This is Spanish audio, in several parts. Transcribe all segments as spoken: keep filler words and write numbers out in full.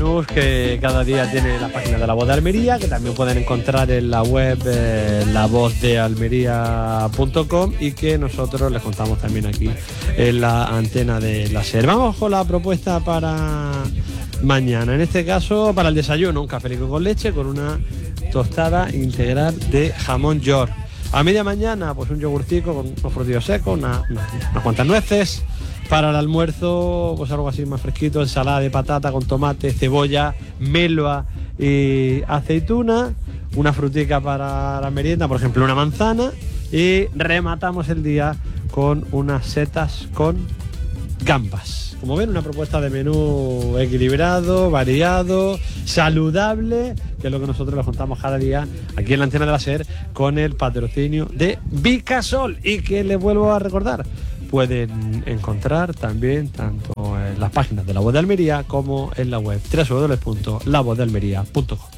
menús que cada día tiene la página de La Voz de Almería, que también pueden encontrar en la web eh, la voz de almería punto com y que nosotros les contamos también aquí en la antena de la SER. Vamos con la propuesta para mañana. En este caso, para el desayuno, un café con leche con una tostada integral de jamón york. A media mañana, pues un yogurtico con unos frutillos secos, una, una, unas cuantas nueces. Para el almuerzo, pues algo así más fresquito, ensalada de patata con tomate, cebolla, melva y aceituna. Una frutica para la merienda, por ejemplo, una manzana. Y rematamos el día con unas setas con gambas. Como ven, una propuesta de menú equilibrado, variado, saludable, que es lo que nosotros les contamos cada día aquí en la antena de la SER con el patrocinio de Vicasol. Y que les vuelvo a recordar, pueden encontrar también tanto en las páginas de La Voz de Almería como en la web doble u doble u doble u punto la voz de almería punto com.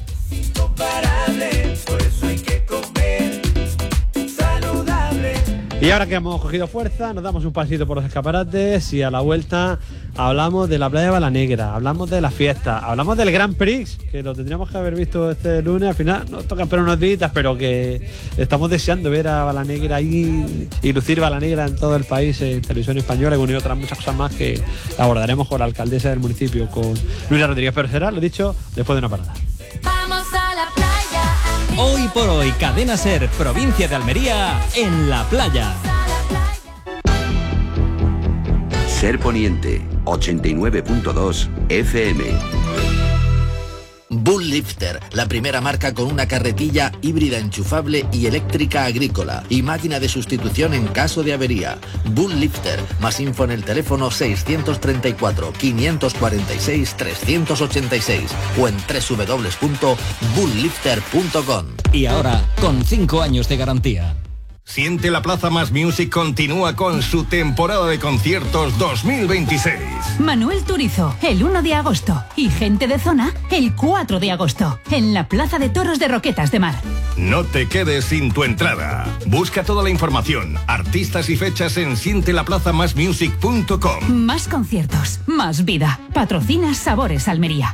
Y ahora que hemos cogido fuerza, nos damos un pasito por los escaparates y a la vuelta hablamos de la playa de Balanegra, hablamos de la fiesta, hablamos del Grand Prix, que lo tendríamos que haber visto este lunes. Al final nos toca esperar unos días, pero que estamos deseando ver a Balanegra ahí y lucir Balanegra en todo el país en televisión española y otras muchas cosas más que abordaremos con la alcaldesa del municipio, con Luisa Rodríguez. Pero será, lo dicho, después de una parada. Vamos a la playa. Hoy por hoy, Cadena SER, provincia de Almería, en la playa. SER Poniente, ochenta y nueve punto dos F M. Bull Lifter, la primera marca con una carretilla híbrida enchufable y eléctrica agrícola y máquina de sustitución en caso de avería. Bull Lifter, más info en el teléfono seiscientos treinta y cuatro, quinientos cuarenta y seis, trescientos ochenta y seis o en doble u doble u doble u punto bull lifter punto com. Y ahora, con cinco años de garantía. Siente la Plaza Más Music continúa con su temporada de conciertos dos mil veintiséis. Manuel Turizo, el uno de agosto. Y Gente de Zona, el cuatro de agosto. En la Plaza de Toros de Roquetas de Mar. No te quedes sin tu entrada. Busca toda la información, artistas y fechas en siente la plaza más music punto com. Más conciertos, más vida. Patrocina Sabores Almería.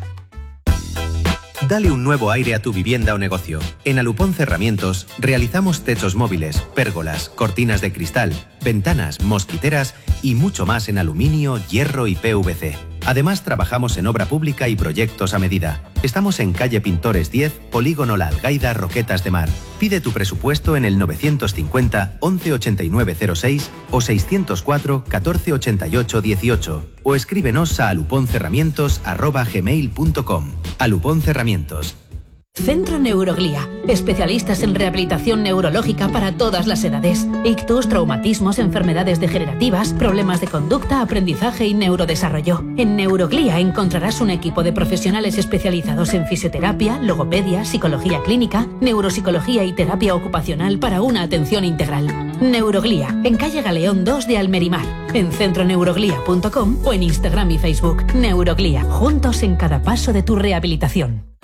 Dale un nuevo aire a tu vivienda o negocio. En Alupón Cerramientos realizamos techos móviles, pérgolas, cortinas de cristal, ventanas, mosquiteras y mucho más en aluminio, hierro y P V C. Además, trabajamos en obra pública y proyectos a medida. Estamos en calle Pintores diez, Polígono La Algaida, Roquetas de Mar. Pide tu presupuesto en el novecientos cincuenta, once ochenta y nueve cero seis o seiscientos cuatro, catorce ochenta y ocho dieciocho o escríbenos a aluponcerramientos arroba gmail punto com. Alupón Cerramientos. Centro Neuroglía. Especialistas en rehabilitación neurológica para todas las edades. Ictus, traumatismos, enfermedades degenerativas, problemas de conducta, aprendizaje y neurodesarrollo. En Neuroglía encontrarás un equipo de profesionales especializados en fisioterapia, logopedia, psicología clínica, neuropsicología y terapia ocupacional para una atención integral. Neuroglía, en calle Galeón dos de Almerimar. En centro neuroglía punto com o en Instagram y Facebook. Neuroglía, juntos en cada paso de tu rehabilitación.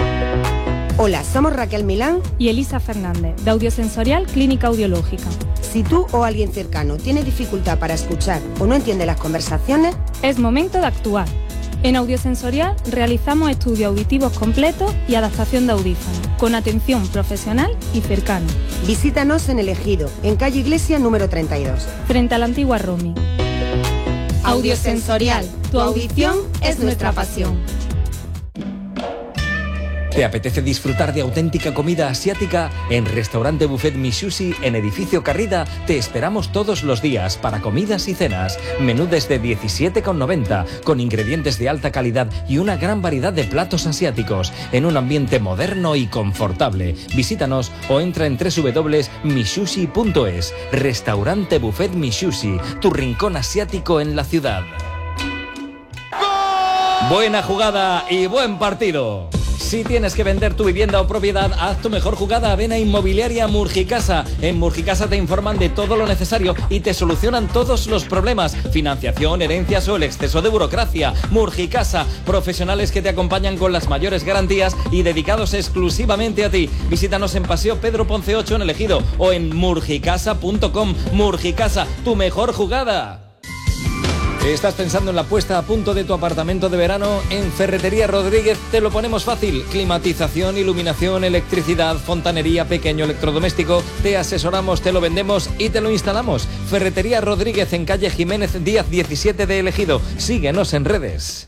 Hola, somos Raquel Milán y Elisa Fernández, de Audiosensorial Clínica Audiológica. Si tú o alguien cercano tiene dificultad para escuchar o no entiende las conversaciones, es momento de actuar. En Audiosensorial realizamos estudios auditivos completos y adaptación de audífonos, con atención profesional y cercana. Visítanos en El Ejido, en calle Iglesia número treinta y dos. Frente a la antigua Romy. Audiosensorial, tu audición es nuestra pasión. ¿Te apetece disfrutar de auténtica comida asiática? En Restaurante Buffet Mi Sushi, en Edificio Carrida, te esperamos todos los días para comidas y cenas. Menú desde diecisiete con noventa, con ingredientes de alta calidad y una gran variedad de platos asiáticos, en un ambiente moderno y confortable. Visítanos o entra en doble u doble u doble u punto mi sushi punto es. Restaurante Buffet Mi Sushi, tu rincón asiático en la ciudad. Buena jugada y buen partido. Si tienes que vender tu vivienda o propiedad, haz tu mejor jugada. Ven a Inmobiliaria Murgicasa. En Murgicasa te informan de todo lo necesario y te solucionan todos los problemas. Financiación, herencias o el exceso de burocracia. Murgicasa, profesionales que te acompañan con las mayores garantías y dedicados exclusivamente a ti. Visítanos en Paseo Pedro Ponce ocho en El Ejido o en murgicasa punto com. Murgicasa, tu mejor jugada. ¿Estás pensando en la puesta a punto de tu apartamento de verano? En Ferretería Rodríguez te lo ponemos fácil. Climatización, iluminación, electricidad, fontanería, pequeño electrodoméstico. Te asesoramos, te lo vendemos y te lo instalamos. Ferretería Rodríguez en calle Jiménez Díaz diecisiete de Ejido. Síguenos en redes.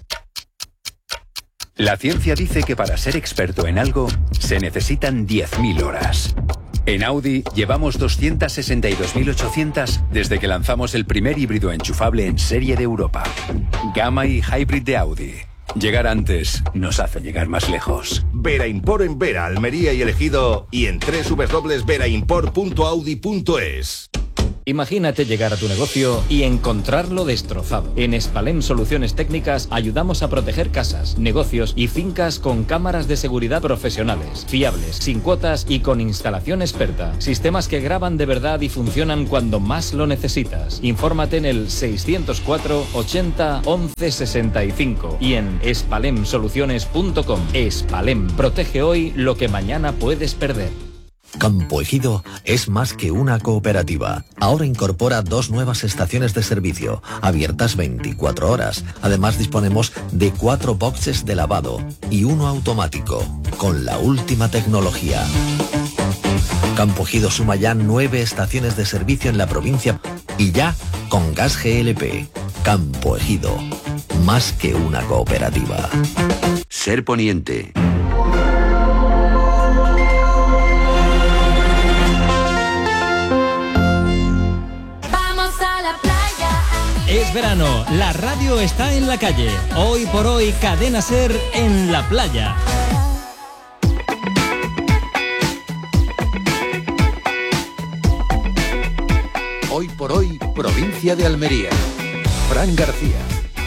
La ciencia dice que para ser experto en algo se necesitan diez mil horas. En Audi llevamos doscientas sesenta y dos mil ochocientas desde que lanzamos el primer híbrido enchufable en serie de Europa. Gamma y Hybrid de Audi. Llegar antes nos hace llegar más lejos. Vera Import en Vera, Almería y El Ejido y en doble u doble u doble u punto vera import punto audi punto es. Imagínate llegar a tu negocio y encontrarlo destrozado. En Spalem Soluciones Técnicas ayudamos a proteger casas, negocios y fincas con cámaras de seguridad profesionales, fiables, sin cuotas y con instalación experta. Sistemas que graban de verdad y funcionan cuando más lo necesitas. Infórmate en el seiscientos cuatro ochenta once sesenta y cinco y en spalem soluciones punto com. Spalem, protege hoy lo que mañana puedes perder. Campo Ejido es más que una cooperativa. Ahora incorpora dos nuevas estaciones de servicio, abiertas veinticuatro horas. Además disponemos de cuatro boxes de lavado y uno automático, con la última tecnología. Campo Ejido suma ya nueve estaciones de servicio en la provincia y ya con gas G L P. Campo Ejido, más que una cooperativa. Ser Poniente. Es verano, la radio está en la calle. Hoy por hoy, Cadena Ser en la playa. Hoy por hoy, provincia de Almería. Fran García.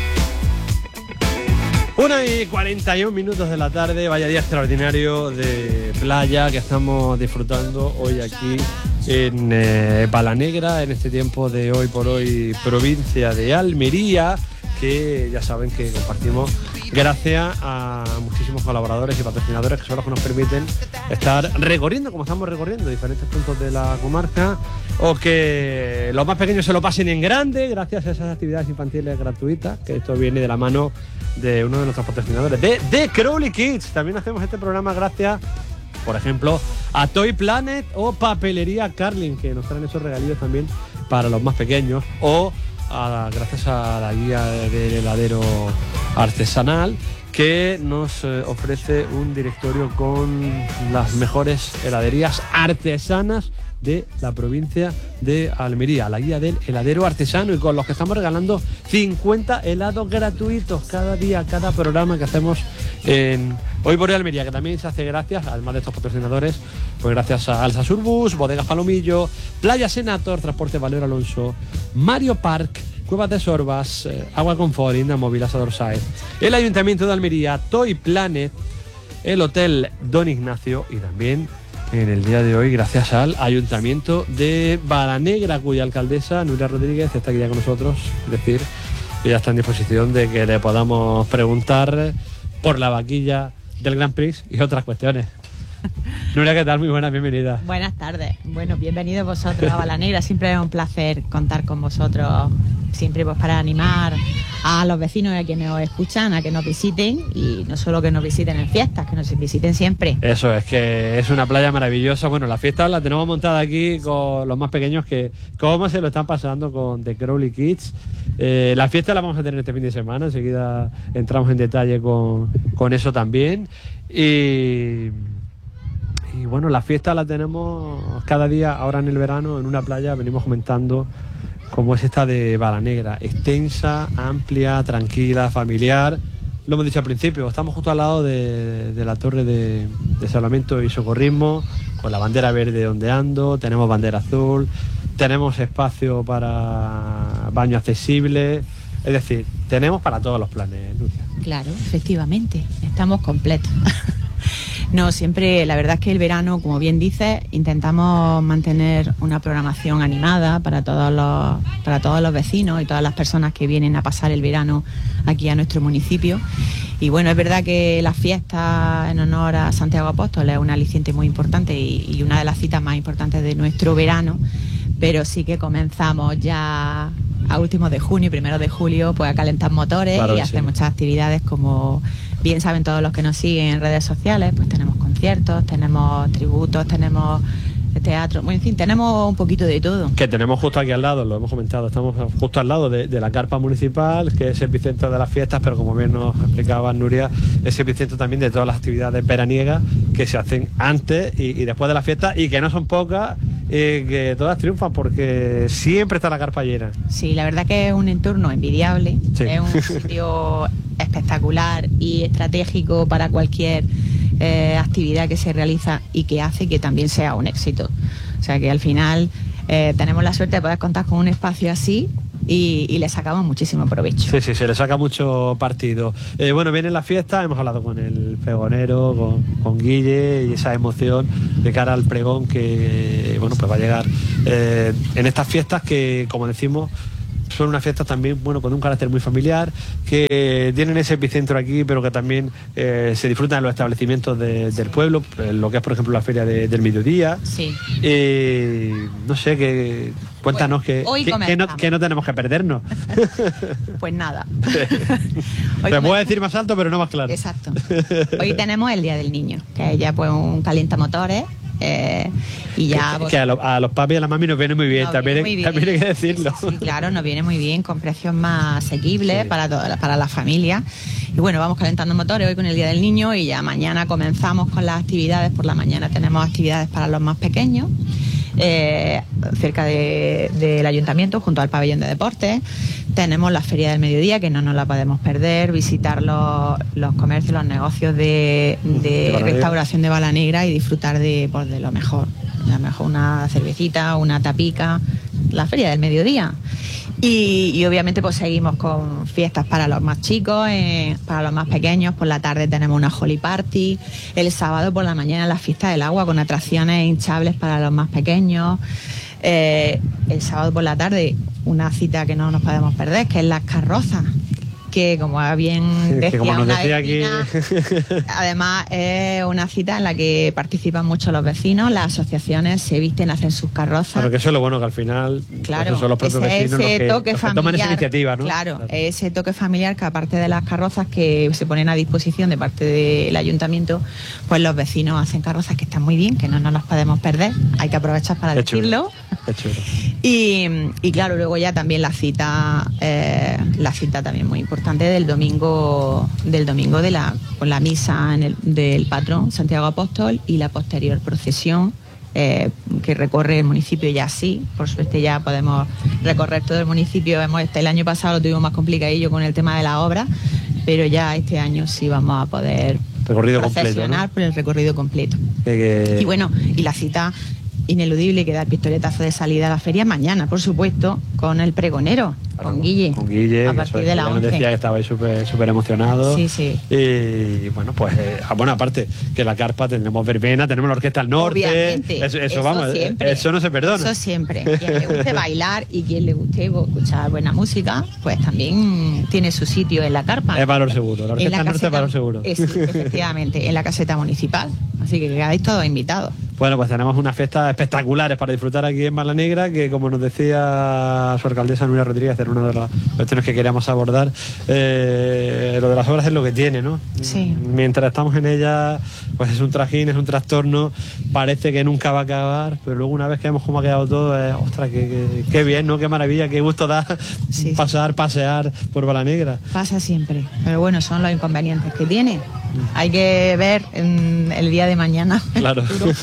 Una y cuarenta y un minutos de la tarde, vaya día extraordinario de playa que estamos disfrutando hoy aquí en eh, Palanegra, en este tiempo de Hoy por Hoy, provincia de Almería, que ya saben que compartimos gracias a muchísimos colaboradores y patrocinadores que son los que nos permiten estar recorriendo, como estamos recorriendo, diferentes puntos de la comarca, o que los más pequeños se lo pasen en grande gracias a esas actividades infantiles gratuitas, que esto viene de la mano de uno de nuestros patrocinadores, de The Crowley Kids. También hacemos este programa gracias, por ejemplo, a Toy Planet o Papelería Carlin, que nos traen esos regalillos también para los más pequeños, o a, gracias a la guía del heladero artesanal, que nos eh, ofrece un directorio con las mejores heladerías artesanas de la provincia de Almería, la guía del heladero artesano, y con los que estamos regalando cincuenta helados gratuitos cada día, cada programa que hacemos en Hoy por Hoy Almería, que también se hace gracias, además de estos patrocinadores, pues gracias a Alsa Surbus, Bodegas Palomillo, Playa Senator, Transporte Valero Alonso, Mario Park, Cuevas de Sorbas, eh, Agua Confort, Inda Móvil, Asador Saez, el Ayuntamiento de Almería, Toy Planet, el Hotel Don Ignacio y también en el día de hoy gracias al Ayuntamiento de Palanegra, cuya alcaldesa Nuria Rodríguez está aquí ya con nosotros, es decir, que ya está en disposición de que le podamos preguntar por la vaquilla del Grand Prix y otras cuestiones. Nuria, ¿qué tal? Muy buenas, bienvenida. Buenas tardes. Bueno, bienvenidos vosotros a Palanegra. Siempre es un placer contar con vosotros, siempre pues para animar a los vecinos y a quienes os escuchan a que nos visiten, y no solo que nos visiten en fiestas, que nos visiten siempre. Eso es, que es una playa maravillosa. Bueno, la fiesta la tenemos montada aquí con los más pequeños, que cómo se lo están pasando con The Crowley Kids. Eh, la fiesta la vamos a tener este fin de semana, enseguida entramos en detalle con, con eso también. Y... Y bueno, la fiesta la tenemos cada día, ahora en el verano, en una playa, venimos comentando como es esta de Palanegra, extensa, amplia, tranquila, familiar. Lo hemos dicho al principio, estamos justo al lado de, de la torre de, de salvamento y socorrismo, con la bandera verde ondeando, tenemos bandera azul, tenemos espacio para baño accesible, es decir, tenemos para todos los planes, Lucia. Claro, efectivamente, estamos completos. No, siempre, la verdad es que el verano, como bien dices, intentamos mantener una programación animada para todos los, para todos los vecinos y todas las personas que vienen a pasar el verano aquí a nuestro municipio. Y bueno, es verdad que la fiesta en honor a Santiago Apóstol es un aliciente muy importante y, y una de las citas más importantes de nuestro verano, pero sí que comenzamos ya a últimos de junio y primeros de julio, pues a calentar motores Claro y que hacer sí. muchas actividades, como bien saben todos los que nos siguen en redes sociales, pues tenemos conciertos, tenemos tributos, tenemos teatro, bueno, en fin, tenemos un poquito de todo. Que tenemos justo aquí al lado, lo hemos comentado, estamos justo al lado de, de la carpa municipal, que es epicentro de las fiestas, pero como bien nos explicaba Nuria, es epicentro también de todas las actividades veraniegas que se hacen antes y, y después de la fiesta, y que no son pocas, y que todas triunfan porque siempre está la carpa llena. Sí, la verdad que es un entorno envidiable, Sí. es un sitio espectacular y estratégico para cualquier eh, actividad que se realiza y que hace que también sea un éxito. O sea que al final eh, tenemos la suerte de poder contar con un espacio así y, y le sacamos muchísimo provecho. Sí, sí, se le saca mucho partido. Eh, bueno, viene la fiesta, hemos hablado con el pregonero, con, con Guille, y esa emoción de cara al pregón que, bueno, pues va a llegar eh, en estas fiestas que, como decimos, son unas fiestas también, bueno, con un carácter muy familiar, que tienen ese epicentro aquí, pero que también eh, se disfrutan en los establecimientos de- del pueblo, eh, lo que es, por ejemplo, la feria de- del mediodía. Sí. Eh, no sé, que cuéntanos que, hoy que- que no, comenzamos. que no tenemos que perdernos. Pues nada. Te puedo decir más alto, pero no más claro. Exacto. Hoy tenemos el Día del Niño, que es ya pues un calientamotores. Eh, y ya que, pues, que a, lo- a los papis y a las mamis nos viene muy bien, Nos también, viene hay- muy bien. también hay que decirlo. sí, claro, nos viene muy bien, con precios más asequibles para, toda la- para la familia. Y bueno, vamos calentando motores hoy con el Día del Niño, y ya mañana comenzamos con las actividades. Por la mañana tenemos actividades para los más pequeños, eh, cerca de- del ayuntamiento, junto al pabellón de deportes. Tenemos la feria del mediodía, que no nos la podemos perder, visitar los, los comercios, los negocios de, de De Bala Negra. restauración de Bala Negra y disfrutar de, pues, de lo mejor. A lo mejor una cervecita, una tapica, la feria del mediodía. Y, y obviamente pues seguimos con fiestas para los más chicos, eh, para los más pequeños. Por la tarde tenemos una Holy Party. El sábado por la mañana la fiesta del agua con atracciones hinchables para los más pequeños. Eh, el sábado por la tarde una cita que no nos podemos perder, que es las carrozas, que como bien decía, que como nos una decía aquí, vecina, además es una cita en la que participan mucho los vecinos, las asociaciones se visten, hacen sus carrozas. Claro, que eso es lo bueno, que al final Claro, pues son los propios ese, vecinos los ese que, toque los que familiar, toman esa iniciativa, ¿no? Claro, ese toque familiar que aparte de las carrozas que se ponen a disposición de parte del ayuntamiento, pues los vecinos hacen carrozas que están muy bien, que no nos las podemos perder, hay que aprovechar para Qué chulo, decirlo. qué chulo. Y, y claro, luego ya también la cita, eh, la cita también muy importante del domingo, del domingo de la, con la misa en el- del patrón Santiago Apóstol y la posterior procesión eh, que recorre el municipio. Ya sí, por suerte ya podemos recorrer todo el municipio. Hemos, este, el año pasado lo tuvimos más complicadillo con el tema de la obra, pero ya este año sí vamos a poder Recorrido completo, procesionar ¿no? por el recorrido completo. Que- que- Y bueno, y la cita ineludible que da el pistoletazo de salida a la feria mañana, por supuesto, con el pregonero, con Guille, con Guille, a que partir eso- de ya la nos once. decía que estabais súper súper emocionados. Sí, sí. Y bueno, pues, eh, ah, bueno, aparte que la carpa tendremos verbena, tenemos la orquesta al norte. Obviamente, Eso, eso, eso vamos, eh, siempre. eso no se perdona. Eso siempre. Quien le guste bailar y quien le guste pues, escuchar buena música, pues también tiene su sitio en la carpa. Es valor seguro, la En orquesta la al norte es caseta- valor seguro. es- efectivamente, en la caseta municipal. Así que quedáis todos invitados. Bueno, pues tenemos unas fiestas espectaculares para disfrutar aquí en Bala Negra, que como nos decía su alcaldesa Nuria Rodríguez, era una de las cuestiones que queríamos abordar. Eh, lo de las obras es lo que tiene, ¿no? Sí. Mientras estamos en ella, pues es un trajín, es un trastorno, parece que nunca va a acabar, pero luego una vez que vemos cómo ha quedado todo, es, ostras, qué, qué- qué bien, ¿no? Qué maravilla, qué gusto da pasar, pasear por Bala Negra. Pasa siempre. Pero bueno, son los inconvenientes que tiene. Hay que ver mm, el día de mañana. Claro.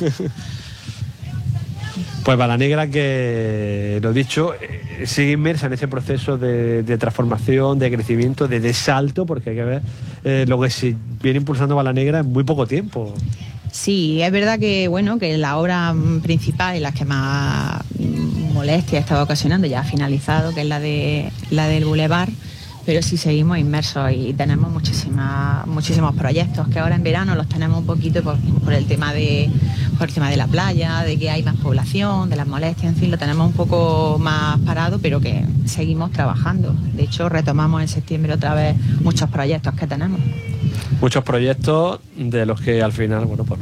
Pues Bala Negra, que lo dicho, eh, sigue inmersa en ese proceso de, de transformación, de crecimiento, de, de salto, porque hay que ver eh, lo que se viene impulsando Bala Negra en muy poco tiempo. Sí, es verdad que bueno, que la obra mm, principal y la que más mm, molestia ha estado ocasionando ya ha finalizado, que es la de la del Boulevard, pero sí seguimos inmersos y tenemos muchísimas, muchísimos proyectos que ahora en verano los tenemos un poquito por, por el tema de por el tema de la playa, de que hay más población, de las molestias, en fin, lo tenemos un poco más parado, pero que seguimos trabajando. De hecho, retomamos en septiembre otra vez muchos proyectos que tenemos. Muchos proyectos de los que al final, bueno, pues nos beneficiamos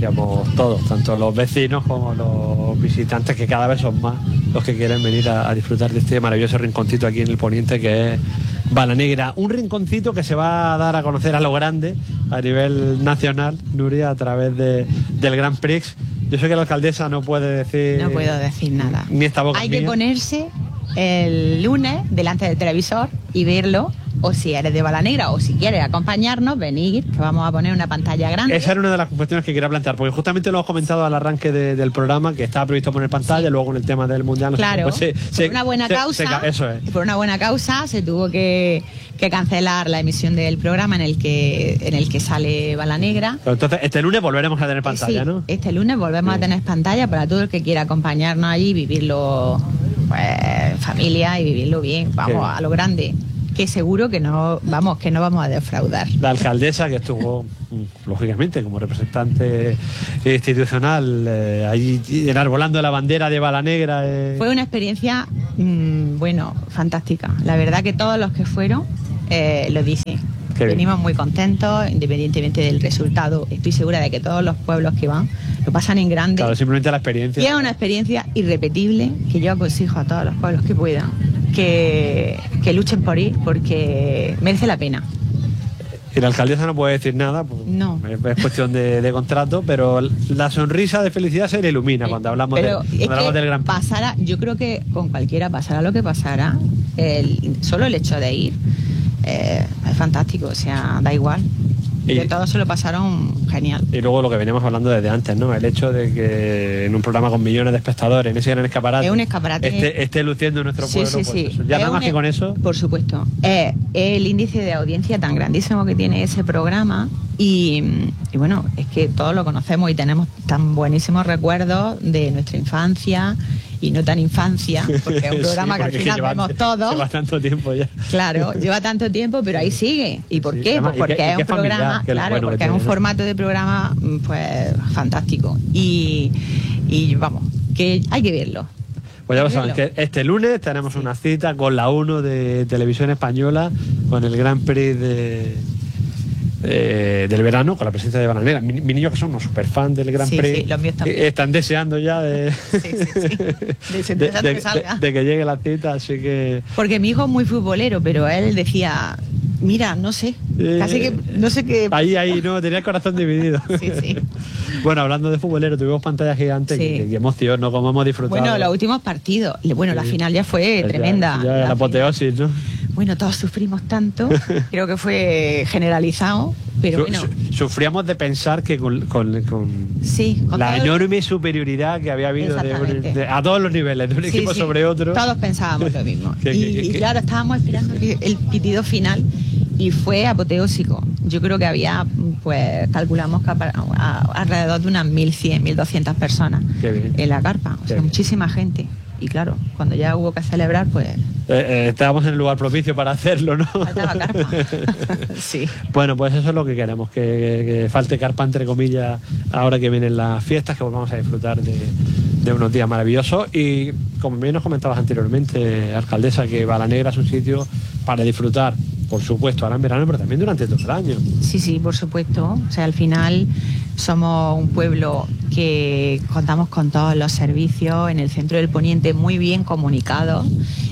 decíamos todos, tanto los vecinos como los visitantes, que cada vez son más los que quieren venir a, a disfrutar de este maravilloso rinconcito aquí en el Poniente, que es Balanegra. Un rinconcito que se va a dar a conocer a lo grande a nivel nacional, Nuria, a través de, del Grand Prix. Yo sé que la alcaldesa no puede decir... No puedo decir nada. Ni esta boca Hay mía. que ponerse el lunes delante del televisor y verlo, o si eres de Balanegra o si quieres acompañarnos, venir, que vamos a poner una pantalla grande. Esa era una de las cuestiones que quería plantear, porque justamente lo hemos comentado al arranque de, del programa, que estaba previsto poner pantalla, sí. Luego con el tema del Mundial... No claro, sé, pues se, por se, una buena se, causa, se, eso es. por una buena causa se tuvo que, que cancelar la emisión del programa en el que en el que sale Balanegra. Pero entonces, este lunes volveremos a tener pantalla, sí, ¿no? Este lunes volvemos sí. a tener pantalla para todo el que quiera acompañarnos allí y vivirlo pues, familia y vivirlo bien, vamos, a lo grande. Que seguro que no vamos que no vamos a defraudar. La alcaldesa, que estuvo lógicamente como representante institucional eh, allí enarbolando la bandera de Balanegra, eh. fue una experiencia mmm, bueno, fantástica. La verdad que todos los que fueron eh, lo dicen. Qué venimos bien. Muy contentos, independientemente del resultado. Estoy segura de que todos los pueblos que van lo pasan en grande. Claro, simplemente la experiencia. Y es una experiencia irrepetible que yo aconsejo a todos los pueblos que puedan que, que luchen por ir, porque merece la pena. Y la alcaldesa no puede decir nada, pues no. es, es cuestión de, de contrato, pero la sonrisa de felicidad se le ilumina cuando hablamos, pero de, cuando hablamos del Gran Prix. Pasara, yo creo que con cualquiera pasará lo que pasará, el, solo el hecho de ir eh, es fantástico, o sea, da igual. Y de todos se lo pasaron genial. Y luego lo que veníamos hablando desde antes, ¿no? El hecho de que en un programa con millones de espectadores, en ese gran escaparate, es un escaparate. Esté, esté luciendo en nuestro pueblo. Sí, sí, pues sí. Eso. Ya es nada más un, que con eso. Por supuesto. Es el índice de audiencia tan grandísimo que tiene ese programa. Y, y bueno, es que todos lo conocemos y tenemos tan buenísimos recuerdos de nuestra infancia y no tan infancia, porque es un programa sí, que al final lleva, vemos todos. Lleva tanto tiempo ya. Claro, lleva tanto tiempo, pero ahí sigue. ¿Y por sí, qué? Pues porque que, es un programa, familiar, claro, bueno porque es un tiene, formato de programa pues fantástico. Y, y vamos, que hay que verlo. Pues ya lo saben, que este lunes tenemos una cita con la uno de Televisión Española, con el Grand Prix de... Eh, del verano, con la presencia de Balanegra. Mi, mi niños que son unos super fans del Gran sí, Prix, sí, los míos también. Eh, están deseando ya de, sí, sí, sí. de, de, de, que salga. De, de que llegue la cita, así que... Porque mi hijo es muy futbolero, pero él decía, mira, no sé, eh, casi que, no sé qué... Ahí, ahí, no, tenía el corazón dividido. Sí, sí. Bueno, hablando de futbolero, tuvimos pantallas gigantes, sí. que, que emoción, ¿no? Como hemos disfrutado. Bueno, los últimos partidos, bueno, sí. La final ya fue pues tremenda. Ya, ya la apoteosis, ¿no? Bueno, todos sufrimos tanto, creo que fue generalizado, pero Su, bueno. Su, sufríamos de pensar que con, con, con, sí, con la todo... enorme superioridad que había habido de, de, a todos los niveles, de un sí, equipo sí. sobre otro. Todos pensábamos lo mismo. que, y, que, que, y claro, estábamos esperando el pitido final y fue apoteósico. Yo creo que había, pues, calculamos que a, a, alrededor de unas mil cien, mil doscientas personas en la carpa, o sea, bien. Muchísima gente. Y claro, cuando ya hubo que celebrar, pues... Eh, eh, estábamos en el lugar propicio para hacerlo, ¿no? Faltaba carpa. Sí. Bueno, pues eso es lo que queremos, que, que, que falte carpa, entre comillas, ahora que vienen las fiestas, que volvamos a disfrutar de, de unos días maravillosos. Y como bien nos comentabas anteriormente, alcaldesa, que Balanegra es un sitio para disfrutar, por supuesto, ahora en verano, pero también durante todo el año. Sí, sí, por supuesto. O sea, al final somos un pueblo que contamos con todos los servicios en el centro del Poniente, muy bien comunicado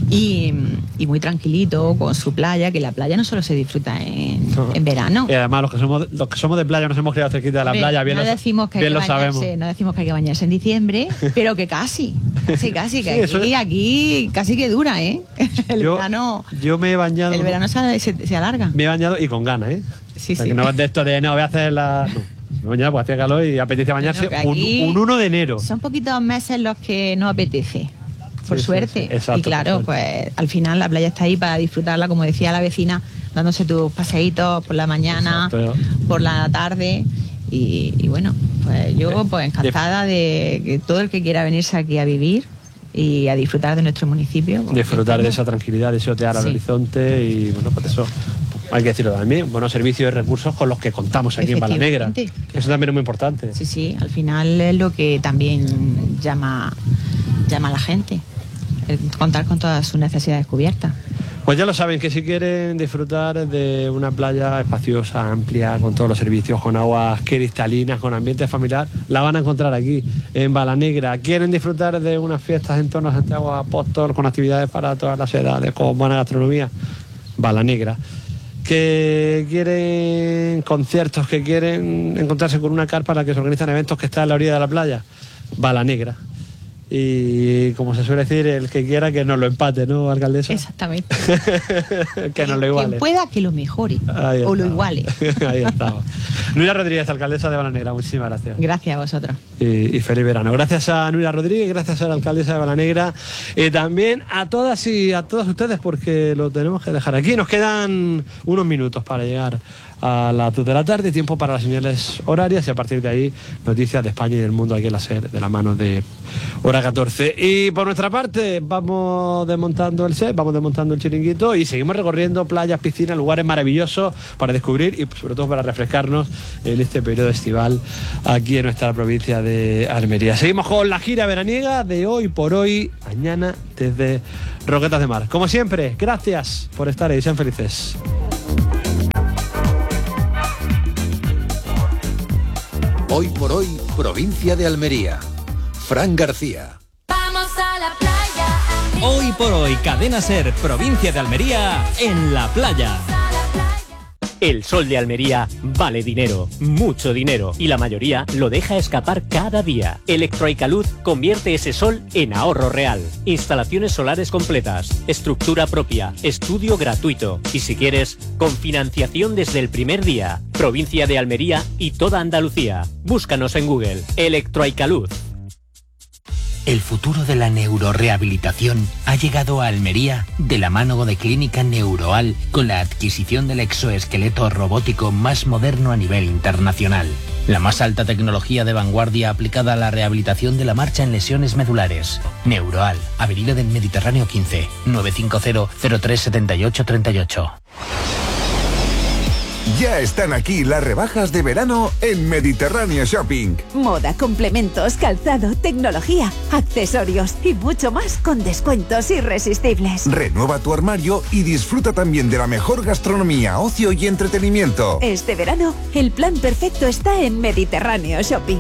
y, y muy tranquilito, con su playa, que la playa no solo se disfruta en, no. en verano. Y además los que somos los que somos de playa nos hemos criado cerquita de la Hombre, playa, bien, no lo, decimos que bien hay que lo bañarse, sabemos. No decimos que hay que bañarse en diciembre, pero que casi, casi, casi, que sí, aquí, es... aquí casi que dura, ¿eh? El yo, verano... Yo me he bañado... El verano se, se, se alarga. Me he bañado y con ganas, ¿eh? Sí, o sea, sí. Que no es de esto de, no, voy a hacer la... No. Me he bañado porque hacía calor y apetece bañarse no, un, un uno de enero. Son poquitos meses los que no apetece. Por sí, suerte. Sí, sí. Exacto, y claro, pues al final la playa está ahí para disfrutarla, como decía la vecina, dándose tus paseitos por la mañana, exacto. Por la tarde. Y, y bueno, pues yo pues encantada de que todo el que quiera venirse aquí a vivir y a disfrutar de nuestro municipio. Disfrutar de esa tranquilidad, de ese otear al sí. horizonte y bueno, pues eso. Hay que decirlo también, buenos servicios y recursos con los que contar aquí en Balanegra. Eso también es muy importante. Sí, sí, al final es lo que también llama, llama a la gente, el contar con todas sus necesidades cubiertas. Pues ya lo saben, que si quieren disfrutar de una playa espaciosa, amplia, con todos los servicios, con aguas cristalinas, con ambiente familiar, la van a encontrar aquí, en Balanegra. Quieren disfrutar de unas fiestas en torno a Santiago Apóstol, con actividades para todas las edades, con buena gastronomía, Balanegra. Que quieren conciertos, que quieren encontrarse con una carpa en la que se organizan eventos que está en la orilla de la playa, Balanegra. Y como se suele decir, el que quiera que nos lo empate, ¿no, alcaldesa? Exactamente. Que nos lo iguale. Quien pueda que lo mejore o lo iguale. Ahí estamos. Nuria Rodríguez, alcaldesa de Balanegra, muchísimas gracias. Gracias a vosotros. Y, y feliz verano. Gracias a Nuria Rodríguez, gracias a la alcaldesa de Balanegra. Y también a todas y a todos ustedes, porque lo tenemos que dejar aquí. Nos quedan unos minutos para llegar a las dos de la tarde, tiempo para las señales horarias y a partir de ahí noticias de España y del mundo aquí en la SER de la mano de Hora catorce. Y por nuestra parte vamos desmontando el set, vamos desmontando el chiringuito y seguimos recorriendo playas, piscinas, lugares maravillosos para descubrir y sobre todo para refrescarnos en este periodo estival aquí en nuestra provincia de Almería. Seguimos con la gira veraniega de Hoy por Hoy, mañana desde Roquetas de Mar. Como siempre, gracias por estar ahí, sean felices. Hoy por Hoy, provincia de Almería. Fran García. Vamos a la playa. Hoy por Hoy, Cadena SER, provincia de Almería, en la playa. El sol de Almería vale dinero, mucho dinero, y la mayoría lo deja escapar cada día. Electroica-Luz convierte ese sol en ahorro real. Instalaciones solares completas, estructura propia, estudio gratuito. Y si quieres, con financiación desde el primer día. Provincia de Almería y toda Andalucía. Búscanos en Google. Electroica-Luz. El futuro de la neurorehabilitación ha llegado a Almería de la mano de Clínica Neuroal con la adquisición del exoesqueleto robótico más moderno a nivel internacional. La más alta tecnología de vanguardia aplicada a la rehabilitación de la marcha en lesiones medulares. Neuroal, Avenida del Mediterráneo quince, nueve cinco cero, cero tres siete ocho tres ocho. Ya están aquí las rebajas de verano en Mediterráneo Shopping. Moda, complementos, calzado, tecnología, accesorios y mucho más con descuentos irresistibles. Renueva tu armario y disfruta también de la mejor gastronomía, ocio y entretenimiento. Este verano, el plan perfecto está en Mediterráneo Shopping.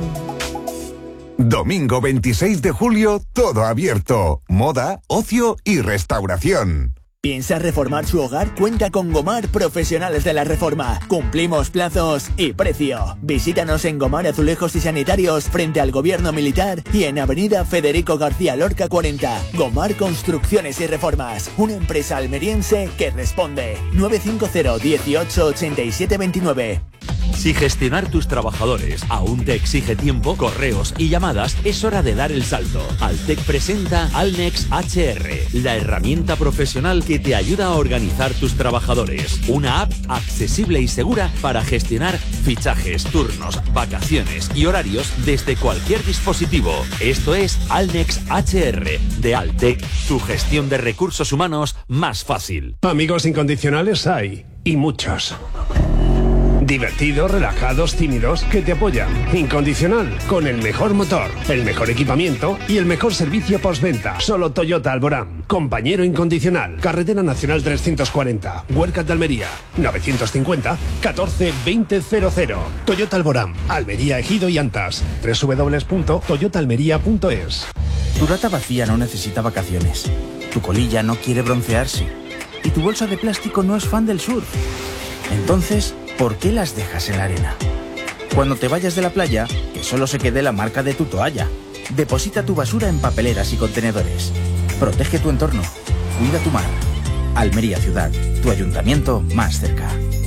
Domingo veintiséis de julio, todo abierto. Moda, ocio y restauración. ¿Piensa reformar su hogar? Cuenta con Gomar Profesionales de la Reforma. Cumplimos plazos y precio. Visítanos en Gomar Azulejos y Sanitarios frente al Gobierno Militar y en Avenida Federico García Lorca cuarenta. Gomar Construcciones y Reformas, una empresa almeriense que responde. nueve cinco cero, dieciocho, ochenta y siete veintinueve. Si gestionar tus trabajadores aún te exige tiempo, correos y llamadas, es hora de dar el salto. Altec presenta Alnex H R, la herramienta profesional que te ayuda a organizar tus trabajadores. Una app accesible y segura para gestionar fichajes, turnos, vacaciones y horarios desde cualquier dispositivo. Esto es Alnex H R de Altec, tu gestión de recursos humanos más fácil. Amigos incondicionales hay, y muchos. Divertidos, relajados, tímidos, que te apoyan. Incondicional, con el mejor motor, el mejor equipamiento y el mejor servicio postventa. Solo Toyota Alborán. Compañero incondicional. Carretera Nacional trescientos cuarenta. Huerca de Almería. novecientos cincuenta, catorce, veinte, cero cero. Toyota Alborán. Almería, Ejido y Antas. doble u doble u doble u punto toyota almería punto es. Tu lata vacía no necesita vacaciones. Tu colilla no quiere broncearse. Y tu bolsa de plástico no es fan del surf. Entonces, ¿por qué las dejas en la arena? Cuando te vayas de la playa, que solo se quede la marca de tu toalla. Deposita tu basura en papeleras y contenedores. Protege tu entorno. Cuida tu mar. Almería Ciudad, tu ayuntamiento más cerca.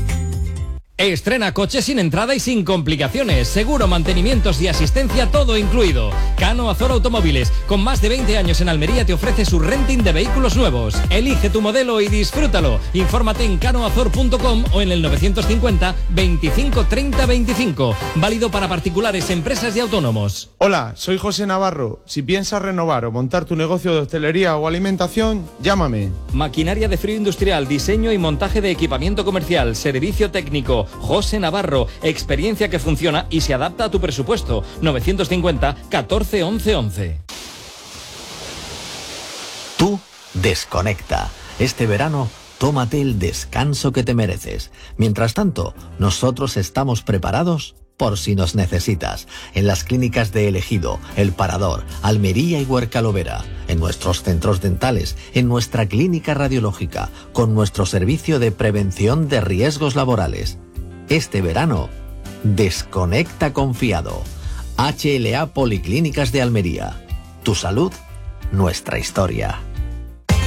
Estrena coche sin entrada y sin complicaciones. Seguro, mantenimientos y asistencia, todo incluido. Cano Azor Automóviles, con más de veinte años en Almería, te ofrece su renting de vehículos nuevos. Elige tu modelo y disfrútalo. Infórmate en cano azor punto com o en el novecientos cincuenta, veinticinco, treinta, veinticinco. Válido para particulares, empresas y autónomos. Hola, soy José Navarro. Si piensas renovar o montar tu negocio de hostelería o alimentación, llámame. Maquinaria de frío industrial, diseño y montaje de equipamiento comercial, servicio técnico. José Navarro, experiencia que funciona y se adapta a tu presupuesto. novecientos cincuenta, catorce, once, once. Tú desconecta. Este verano tómate el descanso que te mereces. Mientras tanto, nosotros estamos preparados por si nos necesitas, en las clínicas de El Ejido, El Parador, Almería y Huercalovera, en nuestros centros dentales, en nuestra clínica radiológica, con nuestro servicio de prevención de riesgos laborales. Este verano, desconecta confiado. H L A Policlínicas de Almería. Tu salud, nuestra historia.